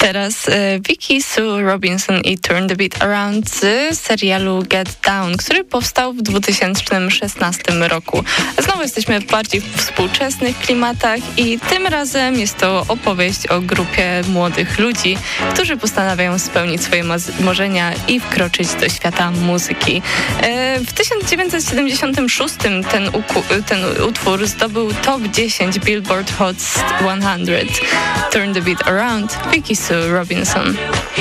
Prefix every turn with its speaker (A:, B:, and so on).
A: Teraz Vicky Sue Robinson i Turn the Beat Around z serialu Get Down, który powstał w 2016 roku. Znowu jesteśmy w bardziej współczesnych klimatach i tym razem jest to opowieść o grupie młodych ludzi, którzy postanawiają spełnić swoje marzenia i wkroczyć do świata muzyki. W 1976 ten utwór zdobył top 10 Billboard Hot 100. Turn the Beat Around, Vicky Sue Robinson.